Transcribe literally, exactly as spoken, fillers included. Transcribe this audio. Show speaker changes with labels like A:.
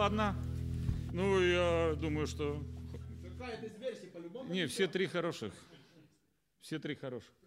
A: одна. Ну, я думаю, что...
B: Какая-то из версий по-любому.
A: Не, все три хороших. Все три хороших.